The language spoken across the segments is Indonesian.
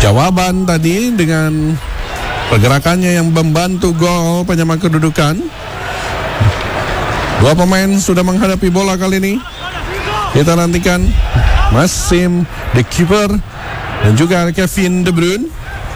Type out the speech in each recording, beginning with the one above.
jawaban tadi dengan pergerakannya yang membantu gol penyama kedudukan. Dua pemain sudah menghadapi bola kali ini. Kita nantikan Masim, the keeper, dan juga Kevin De Bruyne.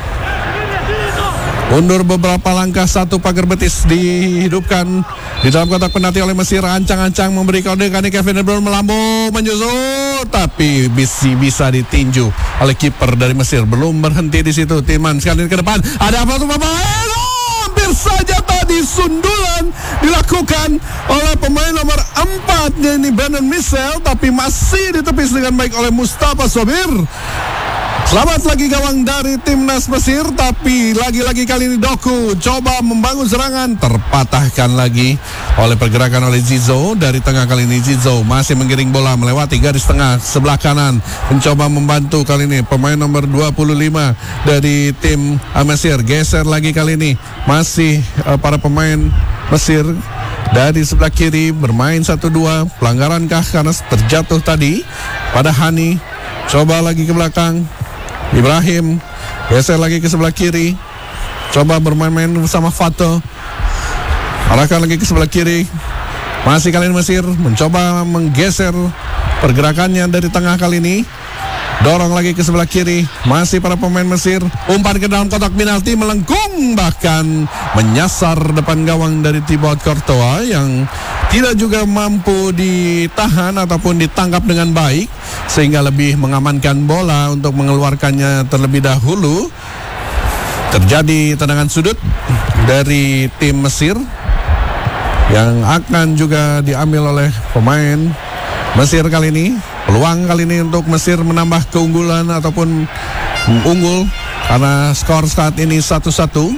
Mundur beberapa langkah, satu pagar betis dihidupkan di dalam kotak penalti oleh Mesir. Ancang-ancang memberi kode, kali Kevin De Bruyne melambung menyusul, tapi bisa ditinju oleh kiper dari Mesir. Belum berhenti di situ, Timan sekali ke depan. Ada apa tuh pemain? Hampir saja tadi sundulan dilakukan oleh pemain nomor 4 yaitu Brandon Michel, tapi masih ditepis dengan baik oleh Mustafa Sobir. Selamat lagi gawang dari timnas Mesir, tapi lagi-lagi kali ini Doku coba membangun serangan, terpatahkan lagi oleh pergerakan oleh Zizo. Dari tengah kali ini Zizo masih menggiring bola melewati garis tengah sebelah kanan, mencoba membantu kali ini pemain nomor 25 dari tim Mesir. Geser lagi kali ini, masih para pemain Mesir dari sebelah kiri bermain 1-2. Pelanggaran kah karena terjatuh tadi pada Hani. Coba lagi ke belakang, Ibrahim geser lagi ke sebelah kiri, coba bermain-main bersama Fato, arahkan lagi ke sebelah kiri. Masih kali ini Mesir mencoba menggeser pergerakannya dari tengah kali ini, dorong lagi ke sebelah kiri. Masih para pemain Mesir umpan ke dalam kotak penalti, melengkung bahkan menyasar depan gawang dari Thibaut Courtois yang tidak juga mampu ditahan ataupun ditangkap dengan baik, sehingga lebih mengamankan bola untuk mengeluarkannya terlebih dahulu. Terjadi tendangan sudut dari tim Mesir yang akan juga diambil oleh pemain Mesir kali ini. Peluang kali ini untuk Mesir menambah keunggulan ataupun unggul karena skor saat ini 1-1.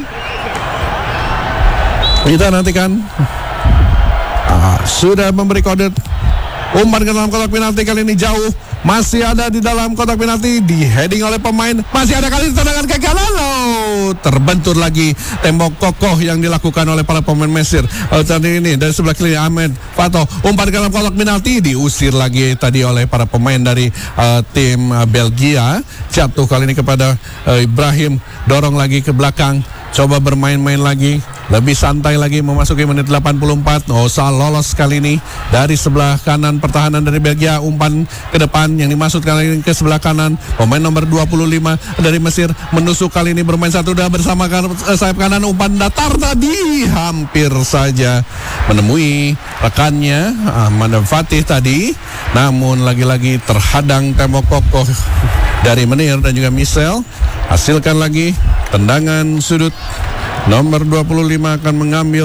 Kita nantikan. Sudah memberi kode, umpan ke dalam kotak penalti kali ini jauh, masih ada di dalam kotak penalti, di heading oleh pemain, masih ada kali tendangan ke kanan. Terbentur lagi tembok kokoh yang dilakukan oleh para pemain Mesir. Tadi ini dari sebelah kiri Ahmed Fato, umpan ke dalam kotak penalti, diusir lagi tadi oleh para pemain dari tim Belgia. Jatuh kali ini kepada Ibrahim, dorong lagi ke belakang, coba bermain-main lagi, lebih santai lagi memasuki menit 84. Osa lolos kali ini dari sebelah kanan pertahanan dari Belgia. Umpan ke depan yang dimaksud kali ini ke sebelah kanan. Pemain nomor 25 dari Mesir menusuk kali ini, bermain satu dah bersama sayap kanan. Umpan datar tadi hampir saja menemui rekannya Ahmad Fatih tadi, namun lagi-lagi terhadang tembok kokoh dari Menir dan juga Michel. Hasilkan lagi tendangan sudut. Nomor 25 akan mengambil